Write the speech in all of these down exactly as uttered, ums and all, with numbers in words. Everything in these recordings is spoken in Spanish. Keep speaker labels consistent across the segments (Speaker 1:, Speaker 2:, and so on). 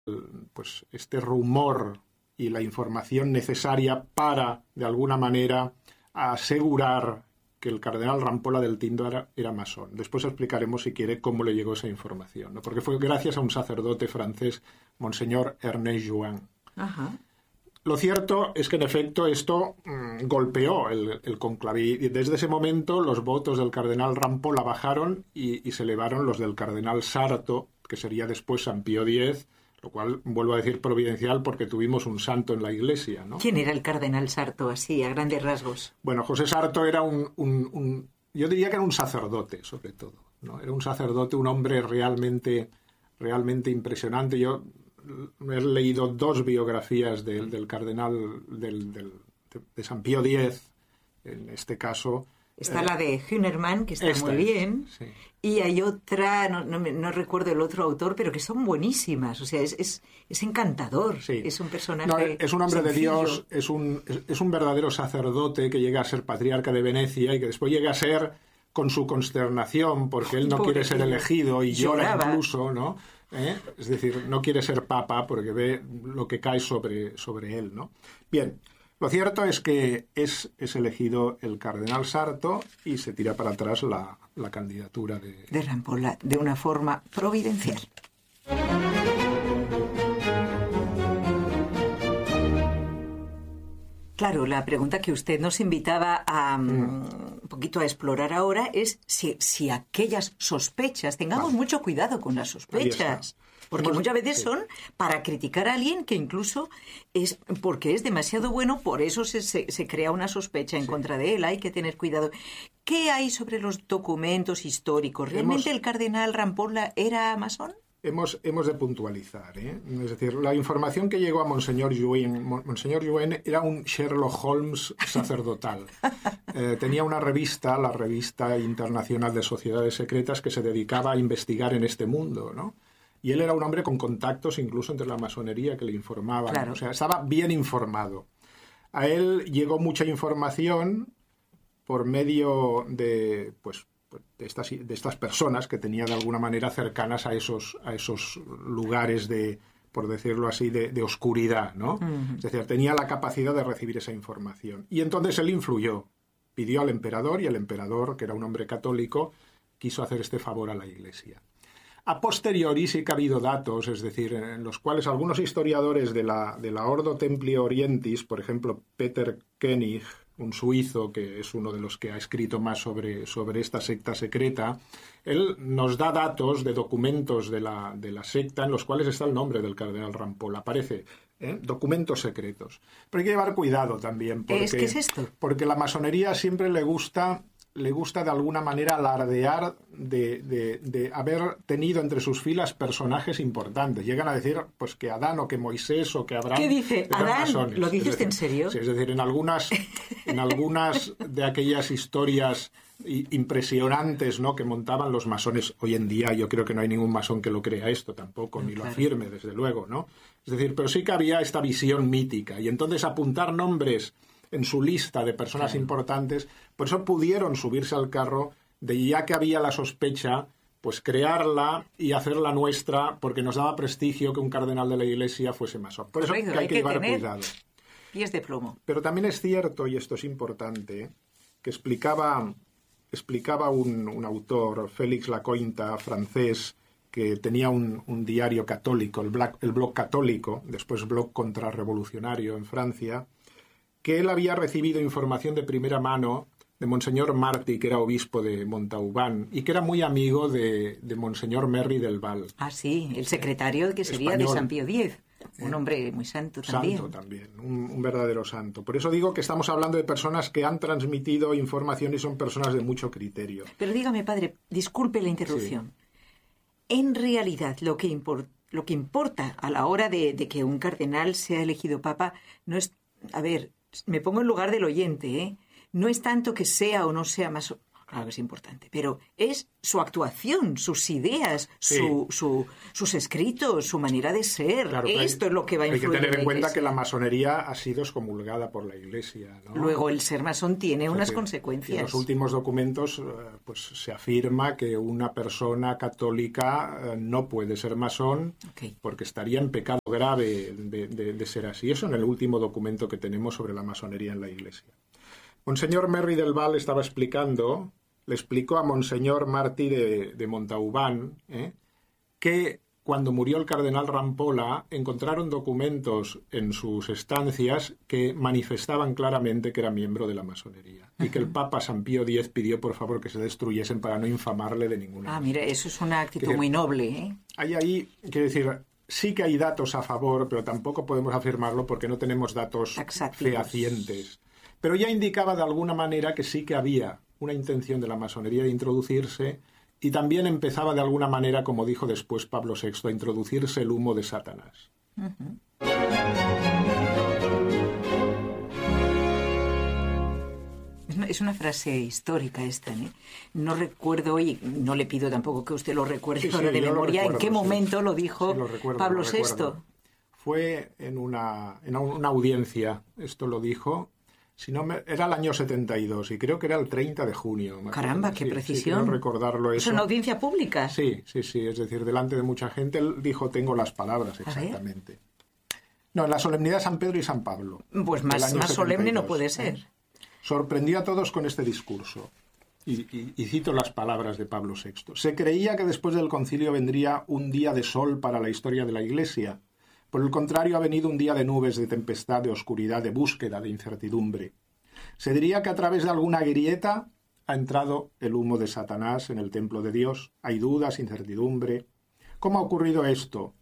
Speaker 1: pues este rumor y la información necesaria para, de alguna manera, asegurar que el cardenal Rampolla del Tinto era, era masón. Después explicaremos, si quiere, cómo le llegó esa información, ¿no? Porque fue gracias a un sacerdote francés, Monseñor Ernest Jouin.
Speaker 2: Ajá.
Speaker 1: Lo cierto es que, en efecto, esto mmm, golpeó el, el conclave. Y desde ese momento los votos del cardenal Rampolla bajaron y, y se elevaron los del cardenal Sarto, que sería después San Pío X, lo cual, vuelvo a decir, providencial, porque tuvimos un santo en la Iglesia, ¿no?
Speaker 2: ¿Quién era el cardenal Sarto, así, a grandes rasgos?
Speaker 1: Bueno, José Sarto era un, un, un... Yo diría que era un sacerdote, sobre todo, ¿no? Era un sacerdote, un hombre realmente, realmente impresionante. Yo he leído dos biografías del, del cardenal del, del, de, de San Pío X, en este caso.
Speaker 2: Está eh, la de Hünermann, que está
Speaker 1: esta,
Speaker 2: muy bien,
Speaker 1: sí.
Speaker 2: Y hay otra, no, no, no recuerdo el otro autor, pero que son buenísimas. O sea, es, es, es encantador.
Speaker 1: Sí.
Speaker 2: Es un personaje
Speaker 1: no, es un hombre
Speaker 2: sencillo.
Speaker 1: de Dios, es un, es, es un verdadero sacerdote que llega a ser patriarca de Venecia y que después llega a ser, con su consternación, porque él no
Speaker 2: Pobre
Speaker 1: quiere ser
Speaker 2: tío.
Speaker 1: elegido y llora
Speaker 2: Lloraba.
Speaker 1: incluso, ¿no? ¿Eh? Es decir, no quiere ser papa porque ve lo que cae sobre, sobre él, ¿no? Bien, lo cierto es que es, es elegido el cardenal Sarto y se tira para atrás la, la candidatura de...
Speaker 2: de Rampolla, de una forma providencial. Claro, la pregunta que usted nos invitaba a mm. un poquito a explorar ahora es si, si aquellas sospechas, tengamos vale. mucho cuidado con las sospechas, porque Hemos, muchas veces sí. son para criticar a alguien que incluso es porque es demasiado bueno, por eso se, se, se crea una sospecha en sí. contra de él, hay que tener cuidado. ¿Qué hay sobre los documentos históricos? ¿Realmente Hemos... el cardenal Rampolla era masón?
Speaker 1: Hemos, hemos de puntualizar, ¿eh? Es decir, la información que llegó a Monseñor Jouin, Monseñor Jouin era un Sherlock Holmes sacerdotal. Eh, tenía una revista, la Revista Internacional de Sociedades Secretas, que se dedicaba a investigar en este mundo, ¿no? Y él era un hombre con contactos incluso entre la masonería que le informaban.
Speaker 2: Claro.
Speaker 1: O sea, estaba bien informado. A él llegó mucha información por medio de, pues, De estas, de estas personas que tenía de alguna manera cercanas a esos, a esos lugares de, por decirlo así, de, de oscuridad, ¿no? Uh-huh. Es decir, tenía la capacidad de recibir esa información. Y entonces él influyó, pidió al emperador, y el emperador, que era un hombre católico, quiso hacer este favor a la Iglesia. A posteriori sí que ha habido datos, es decir, en los cuales algunos historiadores de la, de la Ordo Templi Orientis, por ejemplo, Peter Koenig, un suizo que es uno de los que ha escrito más sobre, sobre esta secta secreta, él nos da datos de documentos de la, de la secta en los cuales está el nombre del cardenal Rampolla. Aparece, ¿eh? Documentos secretos. Pero hay que llevar cuidado también. Porque,
Speaker 2: ¿Es, ¿Qué es esto?
Speaker 1: Porque la masonería siempre le gusta... le gusta de alguna manera alardear de, de, de haber tenido entre sus filas personajes importantes. Llegan a decir pues que Adán o que Moisés o que Abraham...
Speaker 2: ¿Qué dice? ¿Adán?
Speaker 1: Masones.
Speaker 2: ¿Lo dices
Speaker 1: decir,
Speaker 2: en serio?
Speaker 1: Sí, es decir, en algunas, en algunas de aquellas historias impresionantes, ¿no?, que montaban los masones hoy en día, yo creo que no hay ningún masón que lo crea esto tampoco, no, ni claro. lo afirme, desde luego, ¿no? Es decir, pero sí que había esta visión mítica. Y entonces apuntar nombres en su lista de personas claro. importantes, por eso pudieron subirse al carro de, ya que había la sospecha, pues crearla y hacerla nuestra, porque nos daba prestigio que un cardenal de la Iglesia fuese masón. Por eso
Speaker 2: Correcto,
Speaker 1: que hay, hay que, que llevar
Speaker 2: tener
Speaker 1: cuidado.
Speaker 2: Pies de plomo.
Speaker 1: Pero también es cierto, y esto es importante, que explicaba, explicaba un, un autor, Félix Lacointa, francés, que tenía un, un diario católico, el, Black, el Blog Católico, después Blog Contrarrevolucionario en Francia, que él había recibido información de primera mano de Monseñor Martí, que era obispo de Montauban, y que era muy amigo de, de Monseñor Merry del Val.
Speaker 2: Ah, sí, el secretario que sería español, de San Pío X, un hombre muy santo también.
Speaker 1: Santo también, un, un verdadero santo. Por eso digo que estamos hablando de personas que han transmitido información y son personas de mucho criterio.
Speaker 2: Pero dígame, padre, disculpe la interrupción. Sí. En realidad, lo que, import, lo que importa a la hora de, de que un cardenal sea elegido papa no es... A ver... Me pongo en lugar del oyente, ¿eh? No es tanto que sea o no sea masón. Claro que es importante, pero es su actuación, sus ideas,
Speaker 1: sí.
Speaker 2: su, su, sus escritos, su manera de ser. Claro, esto hay, es lo que va a influir.
Speaker 1: Hay que tener en,
Speaker 2: en
Speaker 1: cuenta que la masonería ha sido excomulgada por la Iglesia, ¿no?
Speaker 2: Luego, el ser masón tiene o sea, unas
Speaker 1: que,
Speaker 2: consecuencias.
Speaker 1: En los últimos documentos pues, se afirma que una persona católica no puede ser masón okay. porque estaría en pecado grave de, de, de ser así. Eso en el último documento que tenemos sobre la masonería en la Iglesia. Monseñor Merry del Val estaba explicando... Le explicó a Monseñor Martí de, de Montauban ¿eh? que cuando murió el cardenal Rampolla encontraron documentos en sus estancias que manifestaban claramente que era miembro de la masonería uh-huh. y que el Papa San Pío X pidió por favor que se destruyesen para no infamarle de ninguna manera.
Speaker 2: Ah, mira, eso es una actitud decir, muy noble. ¿eh?
Speaker 1: Hay ahí, quiero decir, sí que hay datos a favor, pero tampoco podemos afirmarlo porque no tenemos datos Exactivos. fehacientes. Pero ya indicaba de alguna manera que sí que había una intención de la masonería de introducirse y también empezaba de alguna manera, como dijo después Pablo sexto, a introducirse el humo de Satanás. Uh-huh.
Speaker 2: Es, una, es una frase histórica esta, ¿eh? No recuerdo, y no le pido tampoco que usted lo recuerde sí, ahora sí, de memoria, recuerdo, en qué sí. momento lo dijo sí, lo recuerdo, Pablo lo sexto.
Speaker 1: Fue en una, en una audiencia, esto lo dijo. Si no me, era el año setenta y dos y creo que era el treinta de junio.
Speaker 2: Caramba, qué
Speaker 1: sí,
Speaker 2: precisión.
Speaker 1: Sí, quiero recordarlo eso.
Speaker 2: ¿Es una audiencia pública?
Speaker 1: Sí, sí, sí. Es decir, delante de mucha gente. Él dijo, tengo las palabras exactamente. No, en la solemnidad de San Pedro y San Pablo.
Speaker 2: Pues más, más solemne no puede ser.
Speaker 1: ¿eh? Sorprendió a todos con este discurso. Y, y, y cito las palabras de Pablo sexto. Se creía que después del concilio vendría un día de sol para la historia de la Iglesia. Por el contrario, ha venido un día de nubes, de tempestad, de oscuridad, de búsqueda, de incertidumbre. Se diría que a través de alguna grieta ha entrado el humo de Satanás en el templo de Dios. Hay dudas, incertidumbre. ¿Cómo ha ocurrido esto?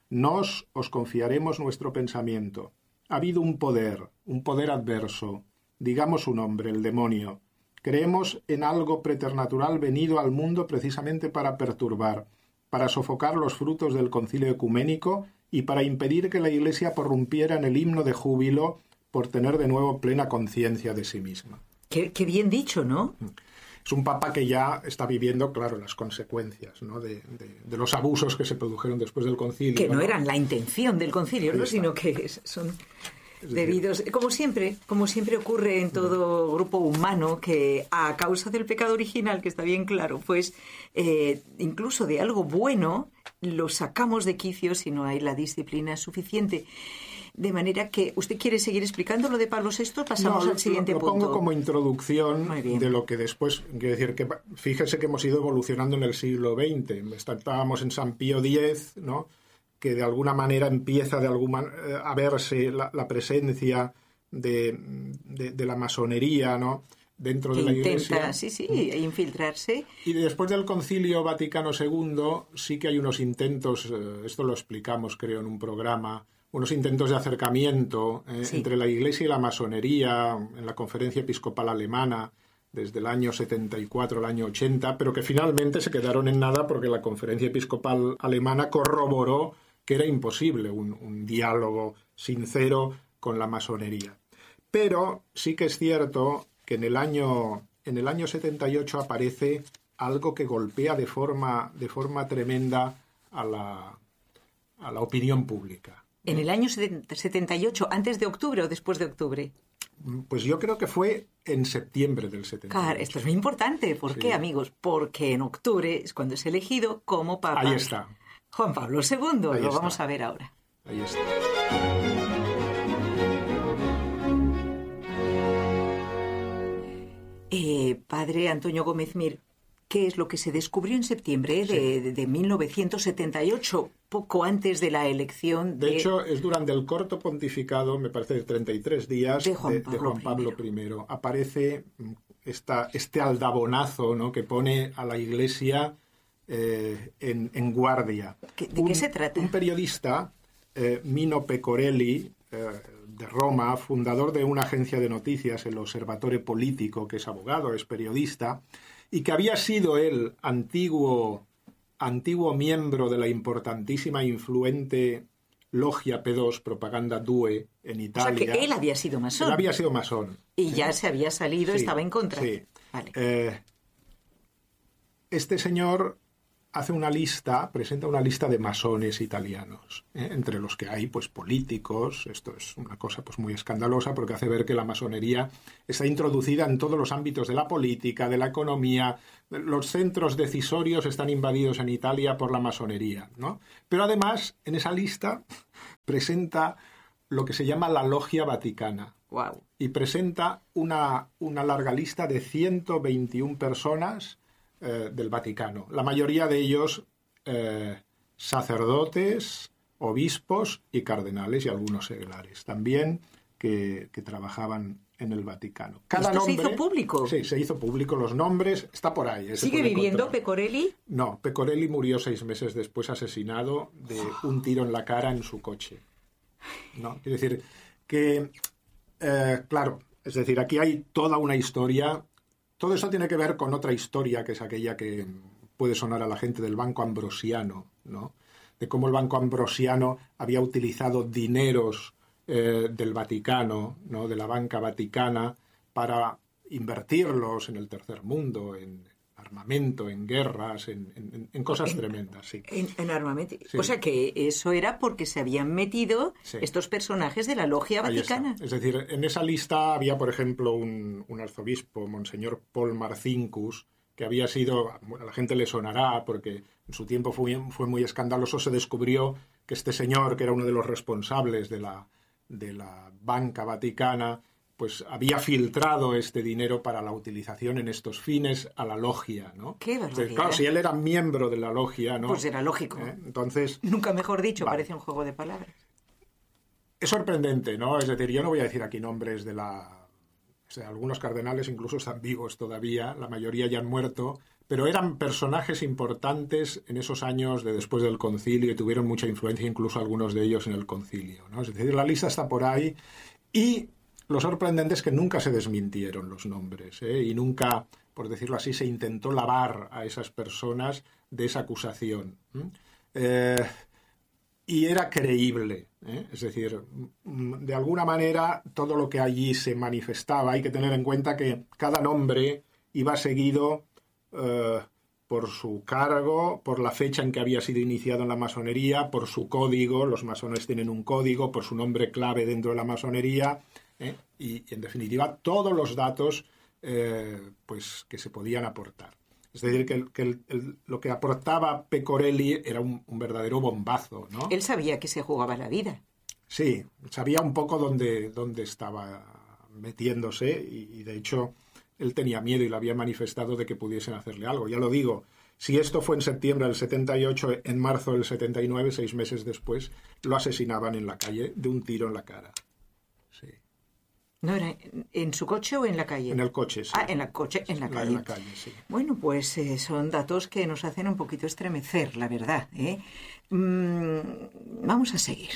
Speaker 1: Nos os confiaremos nuestro pensamiento. Ha habido un poder, un poder adverso. Digamos su nombre, el demonio. Creemos en algo preternatural venido al mundo precisamente para perturbar, para sofocar los frutos del concilio ecuménico y para impedir que la Iglesia prorrumpiera en el himno de júbilo por tener de nuevo plena conciencia de sí misma.
Speaker 2: Qué, qué bien dicho, ¿no?
Speaker 1: Es un papa que ya está viviendo, claro, las consecuencias, ¿no? de, de, de los abusos que se produjeron después del concilio.
Speaker 2: Que no, ¿no? eran la intención del concilio, ¿no? Sino que son debidos, como siempre, como siempre ocurre en todo grupo humano, que a causa del pecado original, que está bien claro, pues eh, incluso de algo bueno lo sacamos de quicio si no hay la disciplina suficiente. De manera que, ¿usted quiere seguir explicando lo de Pablo sexto? Pasamos no, al siguiente
Speaker 1: lo, lo
Speaker 2: punto.
Speaker 1: Lo pongo como introducción de lo que después... Quiero decir, que fíjese que hemos ido evolucionando en el siglo veinte. Estábamos en San Pío X, ¿no? Que de alguna manera empieza de alguna, eh, a verse la, la presencia de, de, de la masonería, ¿no? Dentro
Speaker 2: que
Speaker 1: de la
Speaker 2: intenta,
Speaker 1: Iglesia.
Speaker 2: sí, sí, infiltrarse.
Speaker 1: Y después del Concilio Vaticano segundo sí que hay unos intentos, eh, esto lo explicamos creo en un programa, unos intentos de acercamiento eh, sí. entre la Iglesia y la masonería en la Conferencia Episcopal Alemana desde el año setenta y cuatro al año ochenta, pero que finalmente se quedaron en nada porque la Conferencia Episcopal Alemana corroboró que era imposible un, un diálogo sincero con la masonería. Pero sí que es cierto que en el año, en el año setenta y ocho aparece algo que golpea de forma, de forma tremenda a la, a la opinión pública.
Speaker 2: ¿En el año setenta y ocho, antes de octubre o después de octubre?
Speaker 1: Pues yo creo que fue en septiembre del setenta y ocho.
Speaker 2: Claro, esto es muy importante. ¿Por sí. qué, amigos? Porque en octubre es cuando es elegido como Papa.
Speaker 1: Ahí está.
Speaker 2: Juan Pablo segundo.
Speaker 1: Ahí
Speaker 2: Lo
Speaker 1: está.
Speaker 2: vamos a ver ahora.
Speaker 1: Ahí está.
Speaker 2: Eh, padre Antonio Gómez Mir, ¿qué es lo que se descubrió en septiembre de, sí. de, de mil novecientos setenta y ocho, poco antes de la elección de...
Speaker 1: De hecho, es durante el corto pontificado, me parece de treinta y tres días,
Speaker 2: de Juan
Speaker 1: de,
Speaker 2: Pablo,
Speaker 1: de Juan Pablo I. Aparece esta, este aldabonazo, ¿no?, que pone a la Iglesia eh, en, en guardia.
Speaker 2: ¿De
Speaker 1: un,
Speaker 2: qué se trata?
Speaker 1: Un periodista, eh, Mino Pecorelli, eh, de Roma, fundador de una agencia de noticias, el Osservatore Politico, que es abogado, es periodista, y que había sido él antiguo, antiguo miembro de la importantísima e influente Logia P dos, Propaganda Due, en Italia.
Speaker 2: O sea, que él había sido masón.
Speaker 1: Él había sido masón.
Speaker 2: Y
Speaker 1: ¿sí?
Speaker 2: ya se había salido,
Speaker 1: sí,
Speaker 2: estaba en contra.
Speaker 1: Sí.
Speaker 2: Vale.
Speaker 1: Eh, este señor hace una lista, presenta una lista de masones italianos, ¿eh? entre los que hay pues políticos. Esto es una cosa pues muy escandalosa porque hace ver que la masonería está introducida en todos los ámbitos de la política, de la economía. Los centros decisorios están invadidos en Italia por la masonería, ¿no? Pero además, en esa lista presenta lo que se llama la Logia Vaticana.
Speaker 2: Wow.
Speaker 1: Y presenta una, una larga lista de ciento veintiuna personas eh, del Vaticano. La mayoría de ellos eh, sacerdotes, obispos y cardenales y algunos seglares también que, que trabajaban en el Vaticano.
Speaker 2: Cada ¿Esto nombre, se hizo público?
Speaker 1: Sí, se hizo público. Los nombres, está por ahí.
Speaker 2: ¿Sigue viviendo encontrar. Pecorelli?
Speaker 1: No, Pecorelli murió seis meses después asesinado de un tiro en la cara en su coche. ¿No? Quiero decir que, eh, claro, es decir, aquí hay toda una historia. Todo eso tiene que ver con otra historia, que es aquella que puede sonar a la gente del Banco Ambrosiano, ¿no? De cómo el Banco Ambrosiano había utilizado dineros eh, del Vaticano, ¿no? De la banca vaticana, para invertirlos en el tercer mundo, en armamento, en guerras, en, en, en cosas en, tremendas, sí.
Speaker 2: En, en armamento. Sí. O sea que eso era porque se habían metido sí. estos personajes de la Logia Vaticana.
Speaker 1: Es decir, en esa lista había, por ejemplo, un, un arzobispo, Monseñor Paul Marcinkus, que había sido, a la gente le sonará porque en su tiempo fue, fue muy escandaloso, se descubrió que este señor, que era uno de los responsables de la, de la banca vaticana, pues había filtrado este dinero para la utilización en estos fines a la logia, ¿no?
Speaker 2: ¡Qué barbaridad!
Speaker 1: Entonces, claro, si él era miembro de la logia, ¿no?
Speaker 2: Pues era lógico.
Speaker 1: ¿Eh? Entonces...
Speaker 2: Nunca mejor dicho,
Speaker 1: vale.
Speaker 2: Parece un juego de palabras.
Speaker 1: Es sorprendente, ¿no? Es decir, yo no voy a decir aquí nombres de la... O sea, algunos cardenales incluso están vivos todavía, la mayoría ya han muerto, pero eran personajes importantes en esos años de después del concilio y tuvieron mucha influencia, incluso algunos de ellos en el concilio, ¿no? Es decir, la lista está por ahí y... Lo sorprendente es que nunca se desmintieron los nombres, ¿eh? Y nunca, por decirlo así, se intentó lavar a esas personas de esa acusación. Eh, y era creíble, ¿eh? Es decir, de alguna manera todo lo que allí se manifestaba, hay que tener en cuenta que cada nombre iba seguido eh, por su cargo, por la fecha en que había sido iniciado en la masonería, por su código, los masones tienen un código, por su nombre clave dentro de la masonería... ¿Eh? Y, en definitiva, todos los datos eh, pues, que se podían aportar. Es decir, que, el, que el, el, lo que aportaba Pecorelli era un, un verdadero bombazo, ¿no?
Speaker 2: Él sabía que se jugaba la vida.
Speaker 1: Sí, sabía un poco dónde, dónde estaba metiéndose y, y, de hecho, él tenía miedo y lo había manifestado de que pudiesen hacerle algo. Ya lo digo, si esto fue en septiembre del setenta y ocho, en marzo del setenta y nueve, seis meses después, lo asesinaban en la calle de un tiro en la cara. Sí.
Speaker 2: ¿No era en su coche o en la calle?
Speaker 1: En el coche, sí.
Speaker 2: Ah, en el coche, en la calle.
Speaker 1: En la calle, sí.
Speaker 2: Bueno, pues eh, son datos que nos hacen un poquito estremecer, la verdad, ¿eh? Mm, vamos a seguir.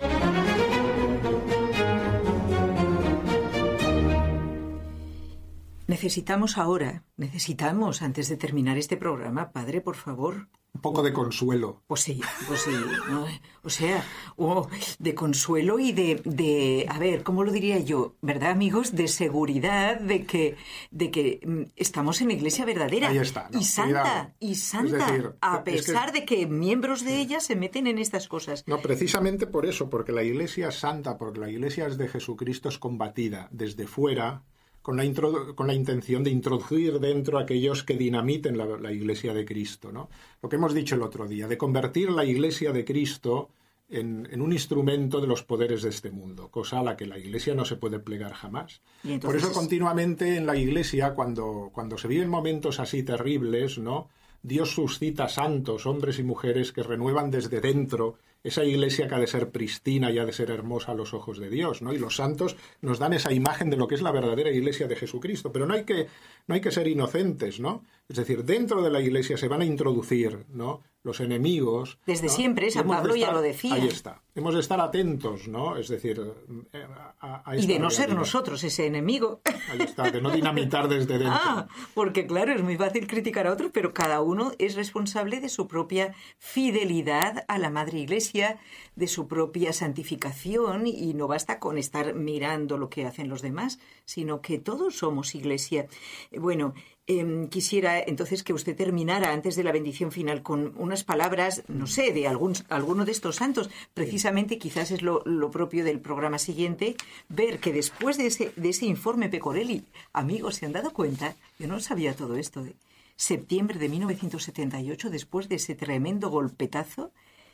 Speaker 2: Necesitamos ahora, necesitamos, antes de terminar este programa, padre, por favor...
Speaker 1: Un poco de consuelo.
Speaker 2: Pues sí, pues sí. ¿No? O sea, oh, de consuelo y de, de, a ver, ¿cómo lo diría yo? ¿Verdad, amigos? De seguridad, de que, de que estamos en la iglesia verdadera.
Speaker 1: Ahí está. ¿No?
Speaker 2: Y santa, Cuidado. y santa, es decir, a pesar es que... de que miembros de ella se meten en estas cosas.
Speaker 1: No, precisamente por eso, porque la iglesia es santa, porque la iglesia es de Jesucristo, es combatida desde fuera, con la, introdu- con la intención de introducir dentro a aquellos que dinamiten la, la Iglesia de Cristo, ¿no? Lo que hemos dicho el otro día, de convertir la Iglesia de Cristo en, en un instrumento de los poderes de este mundo, cosa a la que la Iglesia no se puede plegar jamás.
Speaker 2: Entonces...
Speaker 1: Por eso continuamente en la Iglesia, cuando, cuando se viven momentos así terribles, ¿no? Dios suscita santos, hombres y mujeres que renuevan desde dentro esa iglesia que ha de ser pristina y ha de ser hermosa a los ojos de Dios, ¿no? Y los santos nos dan esa imagen de lo que es la verdadera iglesia de Jesucristo. Pero no hay que, no hay que ser inocentes, ¿no? Es decir, dentro de la iglesia se van a introducir, ¿no? Los enemigos.
Speaker 2: Desde
Speaker 1: ¿no?
Speaker 2: siempre, San Pablo ya lo decía.
Speaker 1: Ahí está. Hemos de estar atentos, ¿no? Es decir, a, a
Speaker 2: y de no ser nosotros ese enemigo.
Speaker 1: Ahí está, de no dinamitar desde dentro.
Speaker 2: Ah, porque claro, es muy fácil criticar a otros, pero cada uno es responsable de su propia fidelidad a la Madre Iglesia, de su propia santificación, y no basta con estar mirando lo que hacen los demás, sino que todos somos Iglesia. Bueno, Eh, quisiera entonces que usted terminara antes de la bendición final con unas palabras, no sé, de algún, alguno de estos santos. Precisamente quizás es lo, lo propio del programa siguiente, ver que después de ese, de ese informe Pecorelli, amigos, ¿se han dado cuenta? Yo no sabía todo esto. De septiembre de mil novecientos setenta y ocho, después de ese tremendo golpetazo,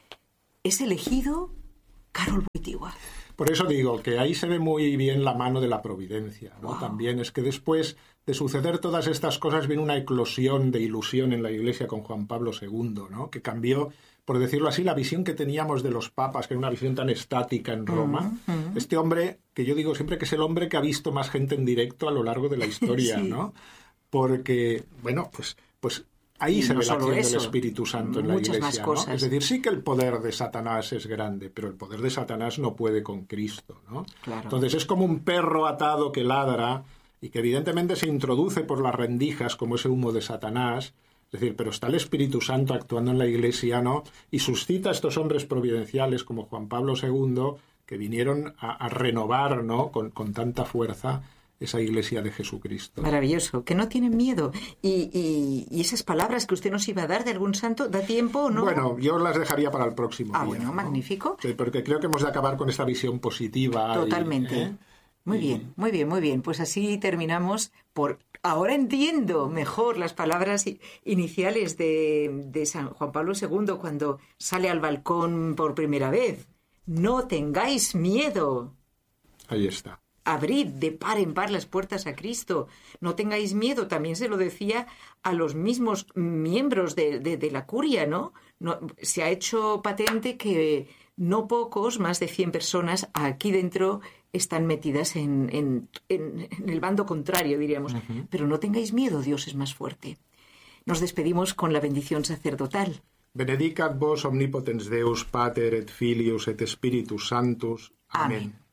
Speaker 2: es elegido Karol Wojtyła.
Speaker 1: Por eso digo que ahí se ve muy bien la mano de la providencia, ¿no? Wow. También es que después de suceder todas estas cosas viene una eclosión de ilusión en la Iglesia con Juan Pablo segundo, ¿no? Que cambió, por decirlo así, la visión que teníamos de los papas, que era una visión tan estática en Roma. Uh -huh. Este hombre, que yo digo siempre que es el hombre que ha visto más gente en directo a lo largo de la historia, sí. ¿no? Porque, bueno, pues... pues ahí y se no ve la acción eso, del Espíritu Santo en la Iglesia, ¿no? Es decir, sí que el poder de Satanás es grande, pero el poder de Satanás no puede con Cristo, ¿no?
Speaker 2: Claro.
Speaker 1: Entonces es como un perro atado que ladra y que evidentemente se introduce por las rendijas como ese humo de Satanás. Es decir, pero está el Espíritu Santo actuando en la Iglesia, ¿no? Y suscita a estos hombres providenciales como Juan Pablo segundo que vinieron a, a renovar, ¿no? Con, con tanta fuerza esa Iglesia de Jesucristo.
Speaker 2: Maravilloso, que no tienen miedo. Y, y, y esas palabras que usted nos iba a dar de algún santo, ¿da tiempo o no?
Speaker 1: Bueno, yo las dejaría para el próximo
Speaker 2: ah,
Speaker 1: día.
Speaker 2: Ah, bueno,
Speaker 1: ¿no?
Speaker 2: Magnífico.
Speaker 1: Sí, porque creo que hemos de acabar con esta visión positiva.
Speaker 2: Totalmente.
Speaker 1: Y, ¿eh?
Speaker 2: Muy
Speaker 1: y...
Speaker 2: bien, muy bien, muy bien. Pues así terminamos por... Ahora entiendo mejor las palabras iniciales de, de San Juan Pablo segundo cuando sale al balcón por primera vez. No tengáis miedo.
Speaker 1: Ahí está.
Speaker 2: Abrid de par en par las puertas a Cristo. No tengáis miedo. También se lo decía a los mismos miembros de, de, de la curia, ¿no? ¿no? Se ha hecho patente que no pocos, más de cien personas aquí dentro están metidas en, en, en, en el bando contrario, diríamos. Uh-huh. Pero no tengáis miedo, Dios es más fuerte. Nos despedimos con la bendición sacerdotal.
Speaker 1: Benedicat vos omnipotens Deus, Pater et Filius et Spiritus Sanctus. Amén. Amén.